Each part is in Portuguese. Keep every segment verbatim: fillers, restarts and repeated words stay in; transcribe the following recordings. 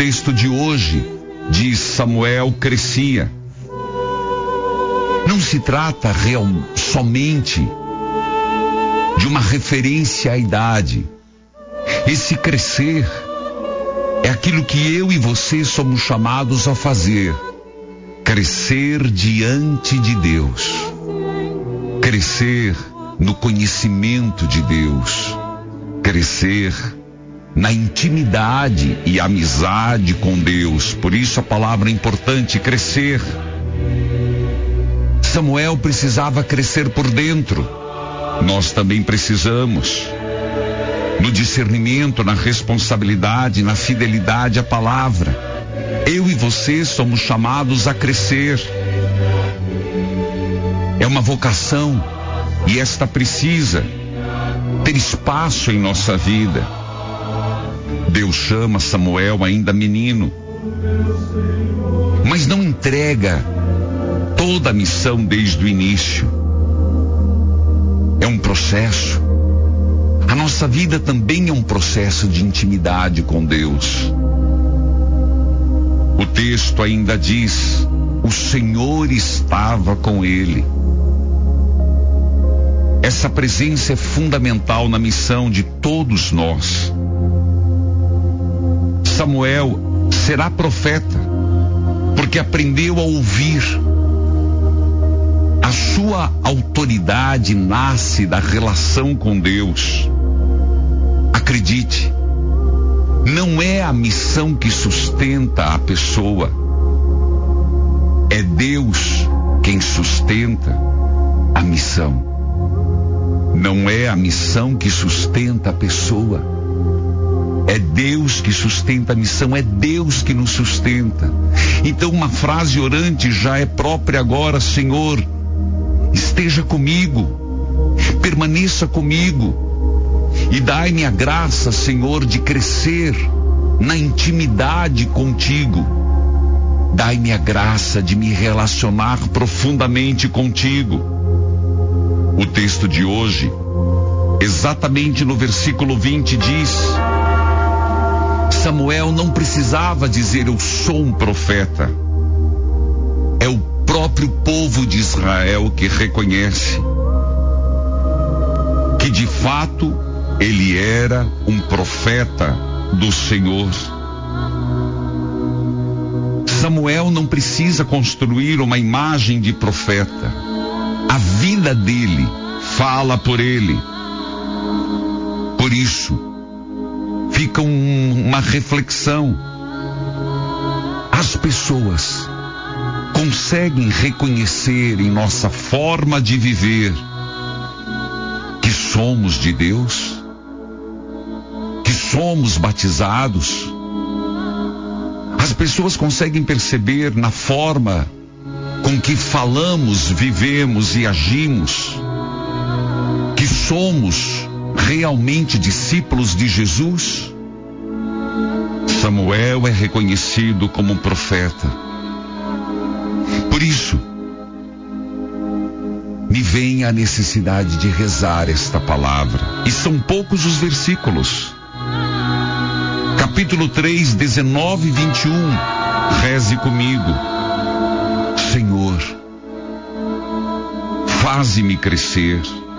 texto de hoje diz: Samuel crescia. Não se trata real, somente de uma referência à idade. Esse crescer é aquilo que eu e você somos chamados a fazer. Crescer diante de Deus. Crescer no conhecimento de Deus. Crescer na intimidade e amizade com Deus. Por isso a palavra é importante, crescer. Samuel precisava crescer por dentro. Nós também precisamos. No discernimento, na responsabilidade, na fidelidade à palavra. Eu e você somos chamados a crescer. É uma vocação e esta precisa ter espaço em nossa vida. Deus chama Samuel ainda menino, mas não entrega toda a missão desde o início. É um processo. A nossa vida também é um processo de intimidade com Deus. O texto ainda diz: o Senhor estava com ele. Essa presença é fundamental na missão de todos nós. Samuel será profeta porque aprendeu a ouvir. A sua autoridade nasce da relação com Deus. Acredite, não é a missão que sustenta a pessoa. É Deus quem sustenta a missão. Não é a missão que sustenta a pessoa. É Deus que sustenta a missão, é Deus que nos sustenta. Então uma frase orante já é própria agora: Senhor, esteja comigo, permaneça comigo e dai-me a graça, Senhor, de crescer na intimidade contigo. Dai-me a graça de me relacionar profundamente contigo. O texto de hoje, exatamente no versículo vinte, diz: Samuel não precisava dizer eu sou um profeta. É o próprio povo de Israel que reconhece que de fato ele era um profeta do Senhor. Samuel não precisa construir uma imagem de profeta. A vida dele fala por ele. Por isso, fica um, uma reflexão. As pessoas conseguem reconhecer em nossa forma de viver que somos de Deus? Que somos batizados? As pessoas conseguem perceber na forma com que falamos, vivemos e agimos que somos realmente discípulos de Jesus? Samuel é reconhecido como um profeta. Por isso, me vem a necessidade de rezar esta palavra. E são poucos os versículos. Capítulo três, dezenove e vinte e um. Reze comigo. Senhor, faze-me crescer.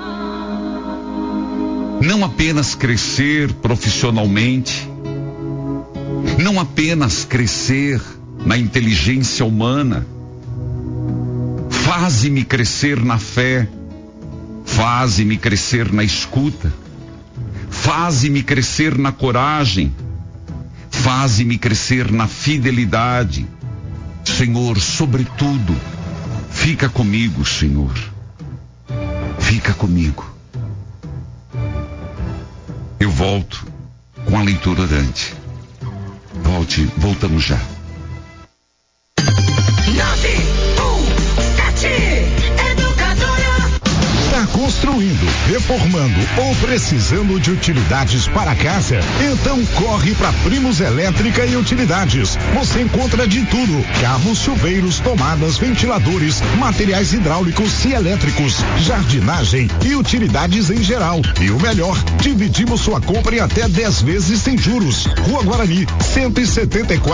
Não apenas crescer profissionalmente, não apenas crescer na inteligência humana. Faze-me crescer na fé, faze-me crescer na escuta, faze-me crescer na coragem, faze-me crescer na fidelidade. Senhor, sobretudo, fica comigo, Senhor. Fica comigo. Eu volto com a leitura orante. Volte, voltamos já. Está construindo, reformando ou precisando de utilidades para casa? Então corre para Primos Elétrica e Utilidades. Você encontra de tudo: cabos, chuveiros, tomadas, ventiladores, materiais hidráulicos e elétricos, jardinagem e utilidades em geral. E o melhor, dividimos sua compra em até dez vezes sem juros. Rua Guarani, cento e setenta e quatro.